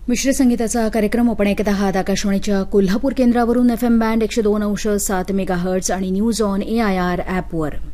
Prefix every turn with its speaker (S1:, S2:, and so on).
S1: मिश्र संगीताचा कार्यक्रम आपण ऐकत आहात आकाशवाणीच्या कोल्हापूर केंद्रावरून FM बँड 102.7 मेगाहर्ट्झ आणि न्यूज ऑन AIR ॲपवर.